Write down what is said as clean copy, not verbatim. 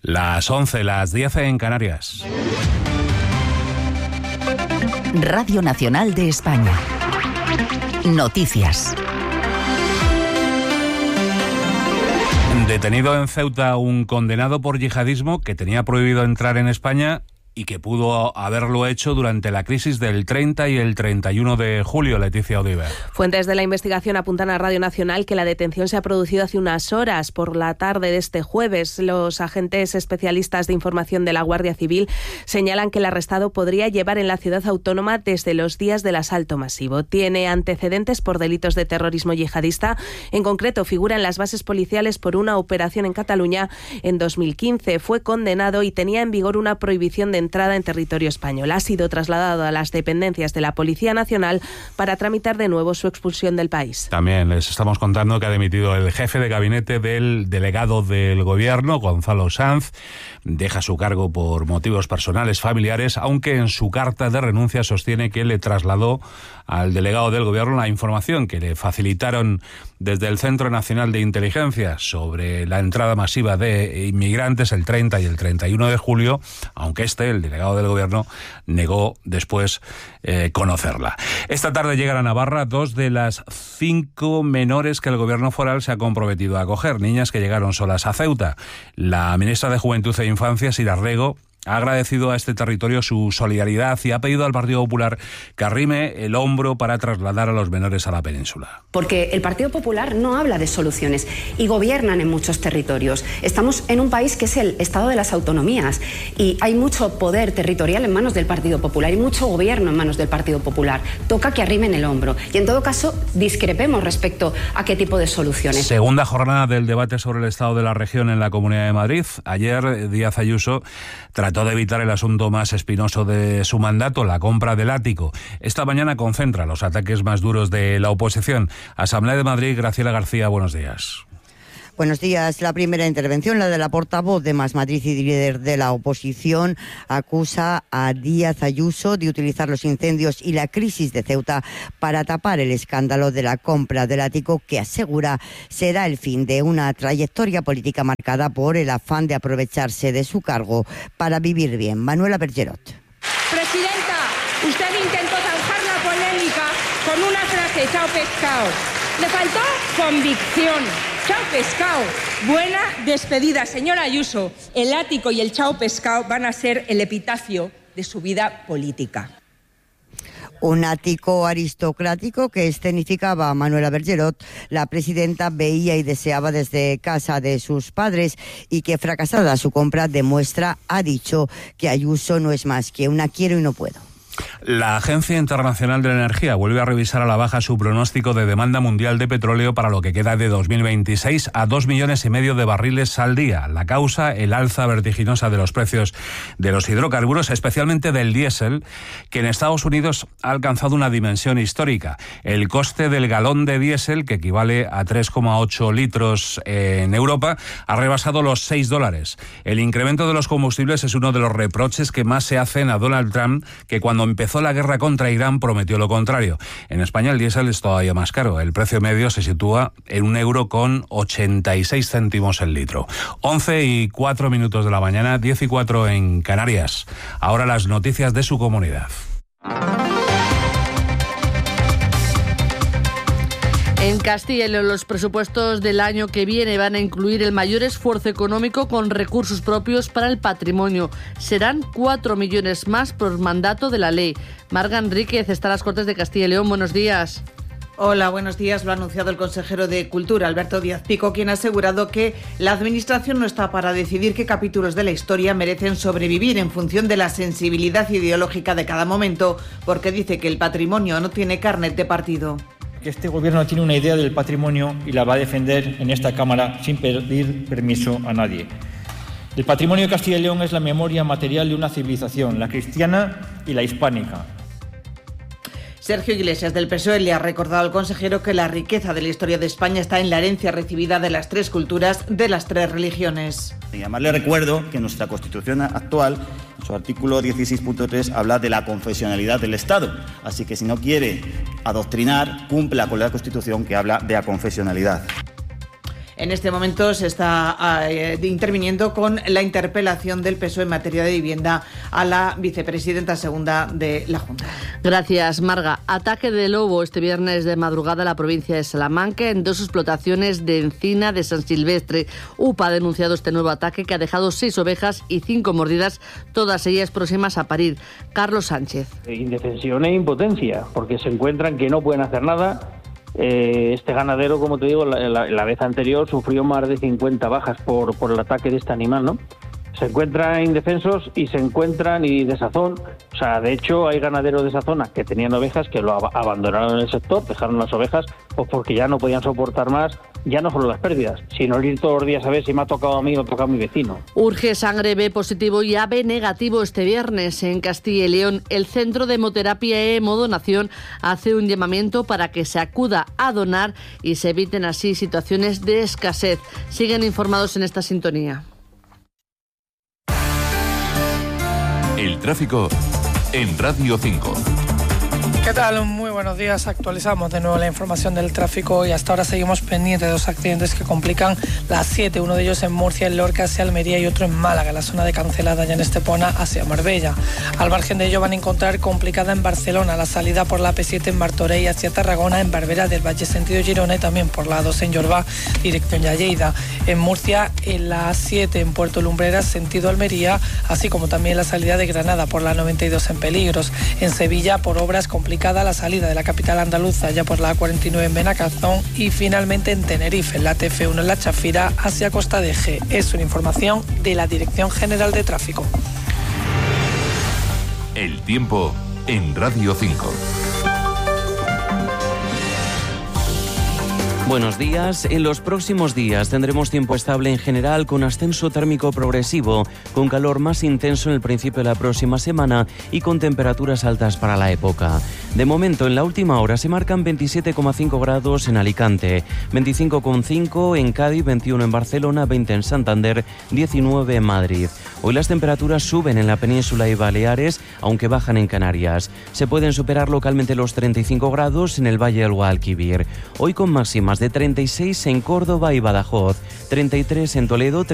Las 11, las 10 en Canarias. Radio Nacional de España. Noticias. Detenido en Ceuta un condenado por yihadismo que tenía prohibido entrar en España y que pudo haberlo hecho durante la crisis del 30 y el 31 de julio, Leticia Odiver. Fuentes de la investigación apuntan a Radio Nacional que la detención se ha producido hace unas horas por la tarde de este jueves. Los agentes especialistas de información de la Guardia Civil señalan que el arrestado podría llevar en la ciudad autónoma desde los días del asalto masivo. Tiene antecedentes por delitos de terrorismo yihadista. En concreto, figura en las bases policiales por una operación en Cataluña en 2015. Fue condenado y tenía en vigor una prohibición de entrada en territorio español. Ha sido trasladado a las dependencias de la Policía Nacional para tramitar de nuevo su expulsión del país. También les estamos contando que ha dimitido el jefe de gabinete del delegado del Gobierno, Gonzalo Sanz. Deja su cargo por motivos personales familiares, aunque en su carta de renuncia sostiene que le trasladó al delegado del Gobierno la información que le facilitaron desde el Centro Nacional de Inteligencia sobre la entrada masiva de inmigrantes el 30 y el 31 de julio, aunque el delegado del Gobierno, negó después conocerla. Esta tarde llegan a Navarra 2 de las 5 menores que el Gobierno foral se ha comprometido a acoger, niñas que llegaron solas a Ceuta. La ministra de Juventud e Infancia, Sira Rego, ha agradecido a este territorio su solidaridad y ha pedido al Partido Popular que arrime el hombro para trasladar a los menores a la península. Porque el Partido Popular no habla de soluciones y gobiernan en muchos territorios. Estamos en un país que es el Estado de las autonomías y hay mucho poder territorial en manos del Partido Popular y mucho gobierno en manos del Partido Popular. Toca que arrimen el hombro y en todo caso discrepemos respecto a qué tipo de soluciones. Segunda jornada del debate sobre el estado de la región en la Comunidad de Madrid. Ayer Díaz Ayuso trató de evitar el asunto más espinoso de su mandato, la compra del ático. Esta mañana concentra los ataques más duros de la oposición. Asamblea de Madrid, Graciela García, buenos días. Buenos días. La primera intervención, la de la portavoz de Más Madrid y líder de la oposición, acusa a Díaz Ayuso de utilizar los incendios y la crisis de Ceuta para tapar el escándalo de la compra del ático, que asegura será el fin de una trayectoria política marcada por el afán de aprovecharse de su cargo para vivir bien. Manuela Bergerot. Presidenta, usted intentó zanjar la polémica con una frase, chao pescado. Le faltó convicción. Chao pescado. Buena despedida, señora Ayuso. El ático y el chao pescado van a ser el epitafio de su vida política. Un ático aristocrático que escenificaba a Manuela Bergerot, la presidenta veía y deseaba desde casa de sus padres y que, fracasada su compra, demuestra, ha dicho, que Ayuso no es más que una quiero y no puedo. La Agencia Internacional de la Energía vuelve a revisar a la baja su pronóstico de demanda mundial de petróleo para lo que queda de 2026 a 2,5 millones de barriles al día. La causa, el alza vertiginosa de los precios de los hidrocarburos, especialmente del diésel, que en Estados Unidos ha alcanzado una dimensión histórica. El coste del galón de diésel, que equivale a 3,8 litros en Europa, ha rebasado los $6. El incremento de los combustibles es uno de los reproches que más se hacen a Donald Trump, que cuando empezó la guerra contra Irán prometió lo contrario. En España el diésel es todavía más caro. El precio medio se sitúa en €1,86 el litro. 11:04 de la mañana, 10:04 en Canarias. Ahora las noticias de su comunidad. En Castilla y León, los presupuestos del año que viene van a incluir el mayor esfuerzo económico con recursos propios para el patrimonio. Serán 4 millones más por mandato de la ley. Marga Enríquez está a las Cortes de Castilla y León. Buenos días. Hola, buenos días. Lo ha anunciado el consejero de Cultura, Alberto Díaz Pico, quien ha asegurado que la Administración no está para decidir qué capítulos de la historia merecen sobrevivir en función de la sensibilidad ideológica de cada momento, porque dice que el patrimonio no tiene carnet de partido. Este gobierno tiene una idea del patrimonio y la va a defender en esta Cámara sin pedir permiso a nadie. El patrimonio de Castilla y León es la memoria material de una civilización, la cristiana y la hispánica. Sergio Iglesias, del PSOE, le ha recordado al consejero que la riqueza de la historia de España está en la herencia recibida de las 3 culturas, de las 3 religiones. Y además le recuerdo que nuestra Constitución actual, en su artículo 16.3, habla de la confesionalidad del Estado. Así que si no quiere adoctrinar, cumpla con la Constitución que habla de aconfesionalidad. En este momento se está interviniendo con la interpelación del PSOE en materia de vivienda a la vicepresidenta segunda de la Junta. Gracias, Marga. Ataque de lobo este viernes de madrugada en la provincia de Salamanca en 2 explotaciones de encina de San Silvestre. UPA ha denunciado este nuevo ataque que ha dejado 6 ovejas y 5 mordidas, todas ellas próximas a parir. Carlos Sánchez. Indefensión e impotencia, porque se encuentran que no pueden hacer nada. Este ganadero, como te digo, la vez anterior sufrió más de 50 bajas por el ataque de este animal, ¿no? Se encuentran indefensos y se encuentran y de sazón. O sea, de hecho, hay ganaderos de esa zona que tenían ovejas que lo abandonaron en el sector, dejaron las ovejas, pues porque ya no podían soportar más, ya no solo las pérdidas, sino el ir todos los días a ver si me ha tocado a mí o toca a mi vecino. Urge sangre B positivo y AB negativo este viernes en Castilla y León. El Centro de Hemoterapia e Hemodonación hace un llamamiento para que se acuda a donar y se eviten así situaciones de escasez. Siguen informados en esta sintonía. El tráfico en Radio 5. ¿Qué tal? Muy buenos días. Actualizamos de nuevo la información del tráfico y hasta ahora seguimos pendientes de 2 accidentes que complican la 7. Uno de ellos en Murcia, en Lorca hacia Almería y otro en Málaga, en la zona de Cancelada ya en Estepona hacia Marbella. Al margen de ello van a encontrar complicada en Barcelona la salida por la P7 en Martorell hacia Tarragona, en Barberà del Valle sentido Girona y también por la A2 en Llorbà dirección a Lleida. En Murcia en la A7 en Puerto Lumbreras sentido Almería, así como también la salida de Granada por la 92 en peligros. En Sevilla por obras complicada la salida de la capital andaluza ya por la A49 en Benacazón y finalmente en Tenerife en la TF1 en La Chafira hacia Costa de G. Es una información de la Dirección General de Tráfico. El tiempo en Radio 5. Buenos días. En los próximos días tendremos tiempo estable en general con ascenso térmico progresivo, con calor más intenso en el principio de la próxima semana y con temperaturas altas para la época. De momento, en la última hora se marcan 27,5 grados en Alicante, 25,5 en Cádiz, 21 en Barcelona, 20 en Santander, 19 en Madrid. Hoy las temperaturas suben en la península y Baleares, aunque bajan en Canarias. Se pueden superar localmente los 35 grados en el Valle del Guadalquivir. Hoy con máximas de 36 en Córdoba y Badajoz, 33 en Toledo,